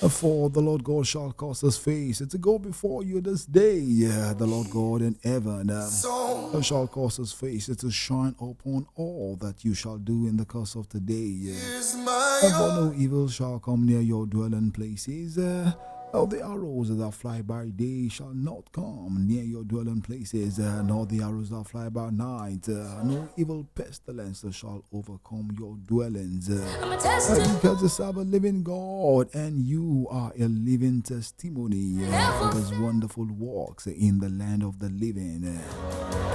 For the Lord God shall cause his face to go before you this day. The Lord God in heaven shall cause his face to shine upon all that you shall do in the course of today. For no evil shall come near your dwelling places. The arrows that fly by day shall not come near your dwelling places, nor the arrows that fly by night. No evil pestilence shall overcome your dwellings. Because you serve a living God, and you are a living testimony of his wonderful works in the land of the living.